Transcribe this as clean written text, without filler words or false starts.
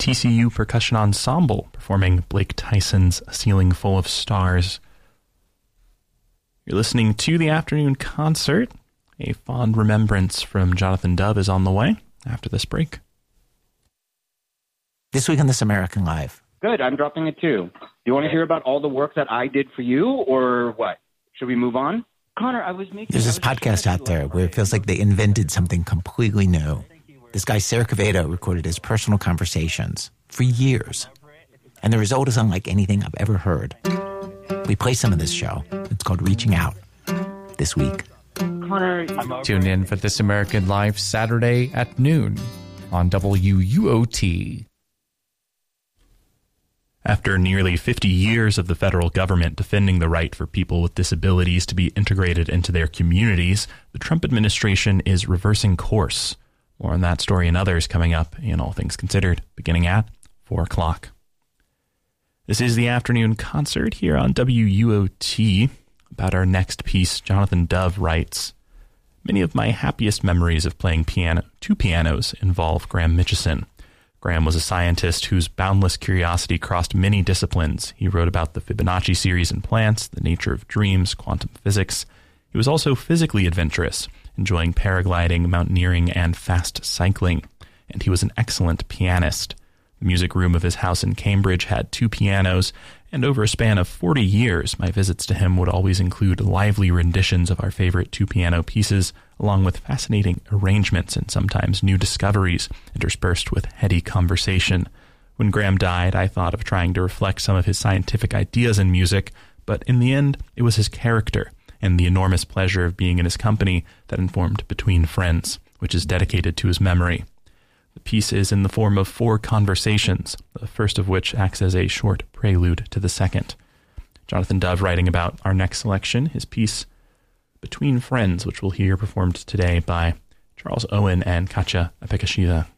TCU Percussion Ensemble performing Blake Tyson's Ceiling Full of Stars. You're listening to the afternoon concert. A fond remembrance from Jonathan Dove is on the way after this break. This week on This American Life. Good, I'm dropping it too. Do you want to hear about all the work that I did for you, or what? Should we move on? Connor, There's this podcast out there where it feels like they invented something completely new. This guy, Sarah Quevedo, recorded his personal conversations for years. And the result is unlike anything I've ever heard. We play some of this show. It's called Reaching Out. This week. Connor, Tune in for This American Life Saturday at noon on WUOT. After nearly 50 years of the federal government defending the right for people with disabilities to be integrated into their communities, the Trump administration is reversing course. More on that story and others coming up in All Things Considered, beginning at 4 o'clock. This is the afternoon concert here on WUOT. About our next piece, Jonathan Dove writes, "Many of my happiest memories of playing two pianos involve Graham Mitchison. Graham was a scientist whose boundless curiosity crossed many disciplines. He wrote about the Fibonacci series in plants, the nature of dreams, quantum physics. He was also physically adventurous, enjoying paragliding, mountaineering, and fast cycling. And he was an excellent pianist. The music room of his house in Cambridge had 2 pianos, and over a span of 40 years, my visits to him would always include lively renditions of our favorite 2-piano pieces, along with fascinating arrangements and sometimes new discoveries, interspersed with heady conversation. When Graham died, I thought of trying to reflect some of his scientific ideas in music, but in the end, it was his character and the enormous pleasure of being in his company that informed Between Friends, which is dedicated to his memory. The piece is in the form of 4 conversations, the first of which acts as a short prelude to the second." Jonathan Dove writing about our next selection, his piece Between Friends, which we'll hear performed today by Charles Owen and Katja Apekashida.